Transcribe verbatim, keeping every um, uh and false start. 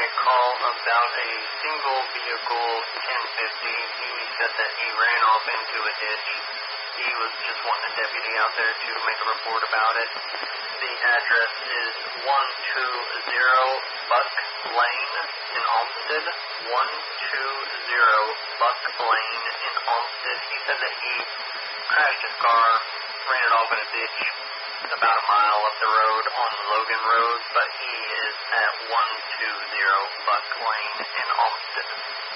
a call about a single vehicle ten fifty. He said that he ran off into a ditch. He was just wanting a deputy out there to make a report about it. The address is one two zero Buck Lane in Olmsted. one two zero Buck Lane in Olmsted. He said that he crashed his car, ran it off in a ditch about a mile up the road on Logan Road, but he is at one two zero Buck Lane in Olmsted.